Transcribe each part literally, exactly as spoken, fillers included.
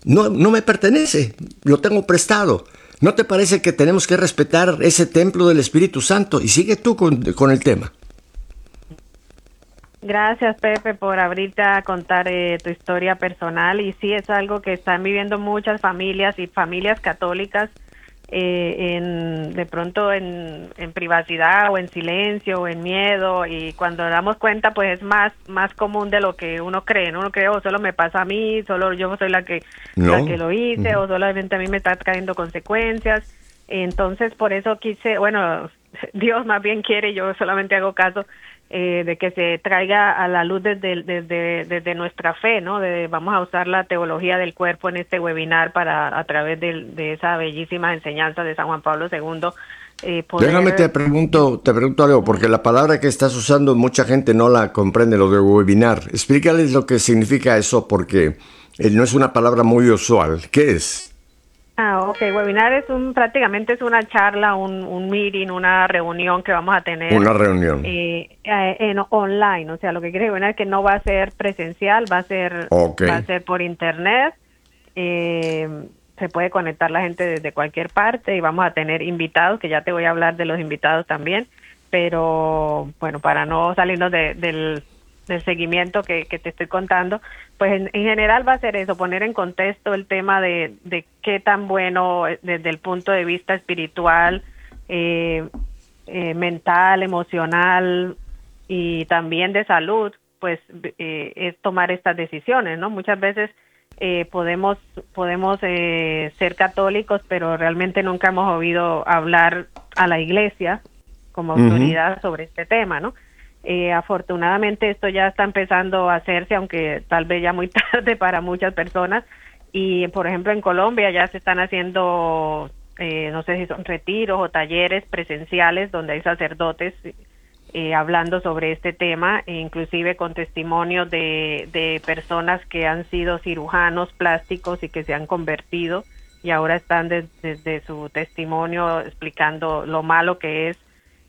no, no me pertenece, lo tengo prestado. ¿No te parece que tenemos que respetar ese templo del Espíritu Santo? Y sigue tú con, con el tema. Gracias, Pepe, por abrirte a contar eh, tu historia personal. Y sí, es algo que están viviendo muchas familias y familias católicas, eh, en, de pronto en, en privacidad o en silencio o en miedo. Y cuando damos cuenta, pues es más más común de lo que uno cree, ¿no? Uno cree, oh, solo me pasa a mí, solo yo soy la que, la que No. lo hice, Uh-huh. o solamente a mí me está trayendo consecuencias. Entonces, por eso quise, bueno, Dios más bien quiere, yo solamente hago caso, eh, de que se traiga a la luz desde, desde, desde nuestra fe, ¿no? De, vamos a usar la teología del cuerpo en este webinar para, a través de, de esa bellísima enseñanza de San Juan Pablo segundo, eh, Déjame te poder... pregunto, te pregunto algo, porque la palabra que estás usando mucha gente no la comprende, lo de webinar. Explícales lo que significa eso, porque eh, no es una palabra muy usual. ¿Qué es? Ah, ok, webinar es un, prácticamente es una charla, un, un meeting, una reunión que vamos a tener Una reunión. eh, eh, en online, o sea, lo que quiere decir es que no va a ser presencial, va a ser, Ok. va a ser por internet, eh, se puede conectar la gente desde cualquier parte y vamos a tener invitados, que ya te voy a hablar de los invitados también, pero bueno, para no salirnos de, del, del seguimiento que, que te estoy contando, pues en, en general va a ser eso, poner en contexto el tema de, de qué tan bueno desde el punto de vista espiritual, eh, eh, mental, emocional y también de salud, pues eh, es tomar estas decisiones, ¿no? Muchas veces eh, podemos podemos eh, ser católicos, pero realmente nunca hemos oído hablar a la iglesia como Uh-huh. autoridad sobre este tema, ¿no? Eh, afortunadamente esto ya está empezando a hacerse, aunque tal vez ya muy tarde para muchas personas. Y por ejemplo en Colombia ya se están haciendo, eh, no sé si son retiros o talleres presenciales donde hay sacerdotes eh, hablando sobre este tema, e inclusive con testimonios de, de personas que han sido cirujanos plásticos y que se han convertido y ahora están des, desde su testimonio explicando lo malo que es.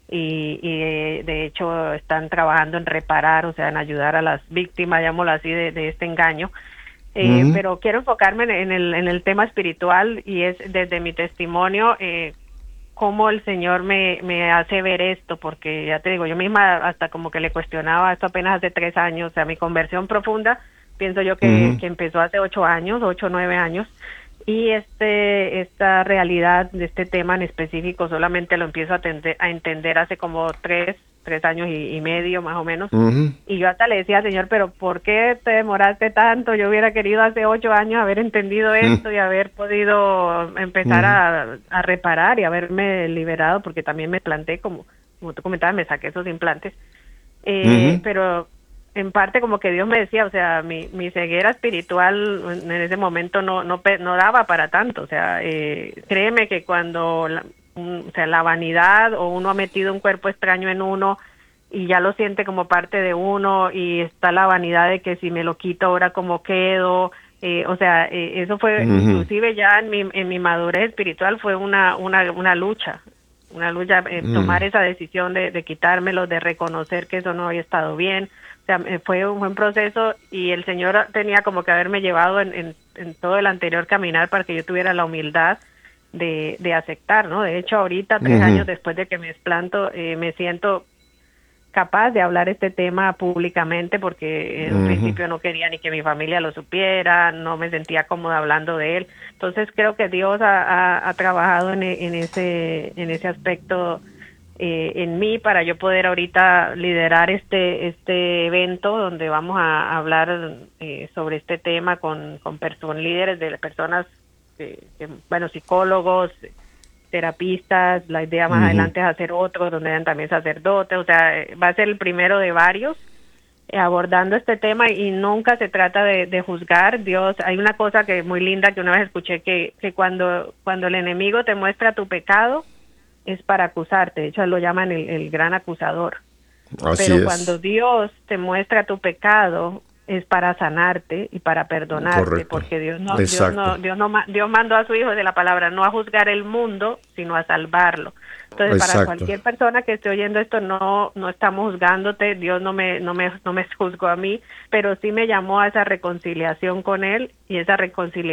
Y, y de, de hecho están trabajando en reparar, o sea, en ayudar a las víctimas, llamémoslo así, de, de este engaño. Eh, Uh-huh. pero quiero enfocarme en, en, el, en el tema espiritual y es desde mi testimonio, eh, cómo el Señor me, me hace ver esto, porque ya te digo, yo misma hasta como que le cuestionaba esto apenas hace tres años, o sea, mi conversión profunda, pienso yo que, Uh-huh. que empezó hace ocho años, ocho o nueve años, y este esta realidad de este tema en específico solamente lo empiezo a, tender, a entender hace como tres, tres años y, y medio más o menos. Uh-huh. Y yo hasta le decía, Señor, pero ¿por qué te demoraste tanto? Yo hubiera querido hace ocho años haber entendido esto y haber podido empezar Uh-huh. a, a reparar y haberme liberado, porque también me planté, como, como tú comentabas, me saqué esos implantes. Eh, Uh-huh. pero en parte como que Dios me decía, o sea, mi, mi ceguera espiritual en ese momento no no no daba para tanto, o sea, eh, créeme que cuando, la, un, o sea, la vanidad o uno ha metido un cuerpo extraño en uno y ya lo siente como parte de uno y está la vanidad de que si me lo quito ahora cómo quedo, eh, o sea, eh, eso fue Uh-huh. inclusive ya en mi, en mi madurez espiritual fue una, una, una lucha, una lucha, eh, tomar esa decisión de, de quitármelo, de reconocer que eso no había estado bien. O sea, fue un buen proceso y el Señor tenía como que haberme llevado en, en, en todo el anterior caminar para que yo tuviera la humildad de, de aceptar, ¿no? De hecho, ahorita, tres Uh-huh. años después de que me explanto, eh, me siento capaz de hablar este tema públicamente porque en un Uh-huh. principio no quería ni que mi familia lo supiera, no me sentía cómoda hablando de él. Entonces creo que Dios ha, ha, ha trabajado en, en ese en ese aspecto eh, en mí para yo poder ahorita liderar este este evento donde vamos a hablar eh, sobre este tema con con personas líderes de personas que, que, bueno, psicólogos, terapistas. La idea más Uh-huh. adelante es hacer otro donde hayan también sacerdotes, o sea, eh, va a ser el primero de varios eh, abordando este tema y nunca se trata de, de juzgar. Dios, hay una cosa que es muy linda que una vez escuché que, que cuando, cuando el enemigo te muestra tu pecado es para acusarte, de hecho lo llaman el, el gran acusador, Así pero cuando es. Dios te muestra tu pecado es para sanarte y para perdonarte, Correcto. porque Dios no, Dios Exacto. no, Dios no, Dios mandó a su Hijo de la palabra no a juzgar el mundo, sino a salvarlo. Entonces, para Exacto. cualquier persona que esté oyendo esto, no, no estamos juzgándote, Dios no me, no me, no me juzgó a mí, pero sí me llamó a esa reconciliación con Él y esa reconciliación